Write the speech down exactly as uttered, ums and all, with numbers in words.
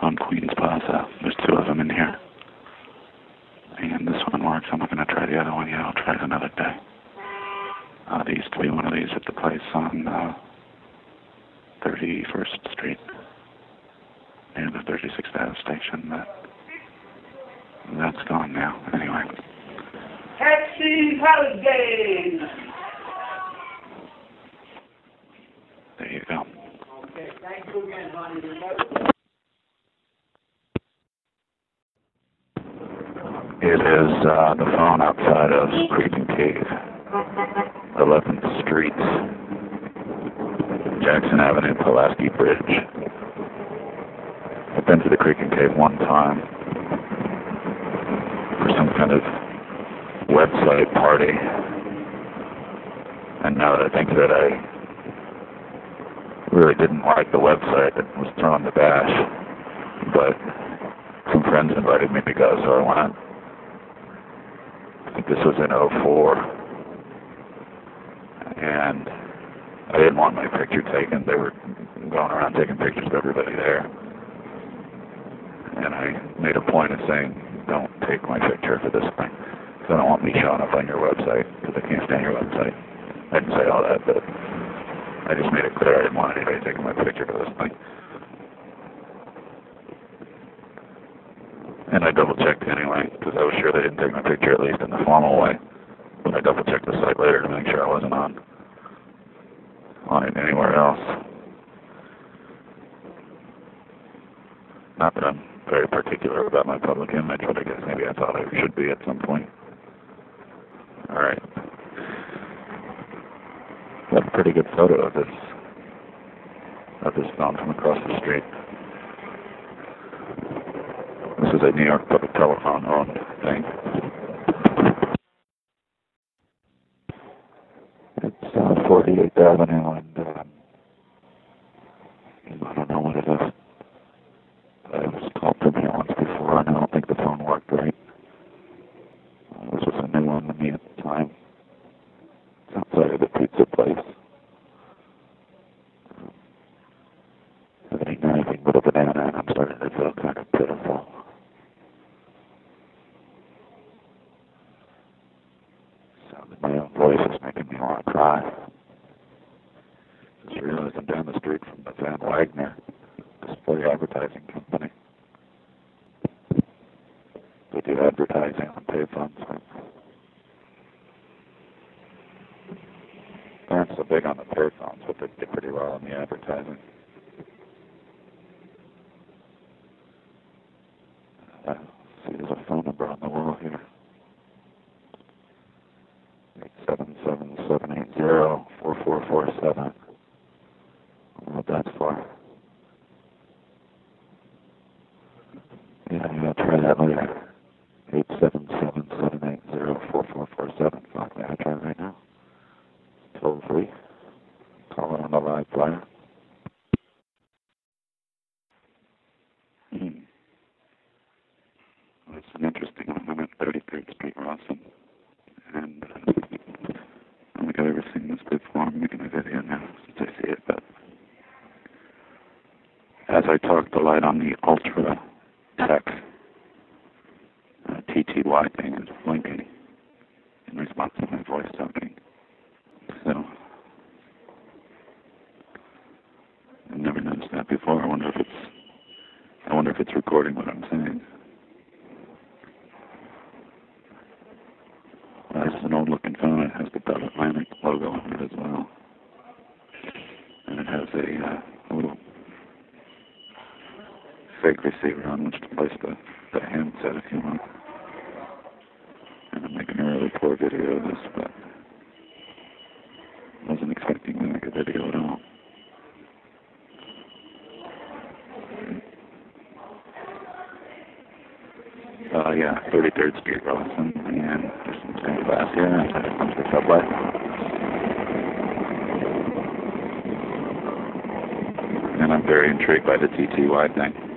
on Queens Plaza. There's two of them in here. And this one works. I'm not going to try the other one yet. I'll try it another day. Uh, there used to be one of these at the place on uh, thirty-first Street, near the thirty-sixth Avenue station. But that's gone now. Anyway. Taxi Holiday! There you go. Okay, thank you again, honey. It is uh, the phone outside of Creeping Cave, eleventh Street, Jackson Avenue, Pulaski Bridge. I've been to the Creeping Cave one time for some kind of website party, and now that I think of it, I really didn't like the website that was throwing the bash, but some friends invited me to go, so I went. I think this was in oh four, and I didn't want my picture taken. They were going around taking pictures of everybody there, and I made a point of saying, don't take my picture for this thing, because I don't want me showing up on your website, because I can't stand your website. I didn't say all that, but I just made it clear I didn't want anybody taking my picture for this thing. And I double-checked anyway, because I was sure they didn't take my picture, at least in the formal way. But I double-checked the site later to make sure I wasn't on, on it anywhere else. Not that I'm very particular about my public image, but I guess maybe I thought I should be at some point. Alright. Got a pretty good photo of this, of this phone from across the street. This is a New York Public Telephone owned thing. It's uh, forty-eighth Avenue, and um, I don't know what it is. I was called from here once before, and I don't think the phone worked right. Uh, this was a new one to me at the time. It's outside of the pizza place. Um, I haven't eaten anything but a banana, and I'm starting to feel kind of pitiful. My own voice is making me want to cry. Just realized I'm down the street from the Van Wagner display advertising company. They do advertising on payphones. They aren't so big on the payphones, but they do pretty well on the advertising. Uh, see, there's a phone number on the wall here. seven seven seven eight zero four four four seven. I don't know what that's for. Yeah, you gotta try that later. eight seven seven seven eight zero four four four seven. Fuck, may I try it right now? Toll free. Call it on the live flyer. Hmm. Well, it's an interesting one. I'm at thirty-third Street, Rawson. And uh, I don't think I've ever seen this before. I'm making a video now since I see it, but as I talk, the light on the Ultra Tech uh, T T Y thing is blinking in response to my voice talking. So I've never noticed that before. I wonder if it's I wonder if it's recording what I'm saying. Well, this is an old-looking phone. It has the Bell Atlantic logo on it as well. And it has a, uh, a little fake receiver on which to place the, the handset if you want. And I'm making a really poor video of this, but I wasn't expecting to make a video at all. Uh, yeah, thirty-third Street, Rawson, and there's some stained glass here, and it comes to the subway. And I'm very intrigued by the T T Y thing.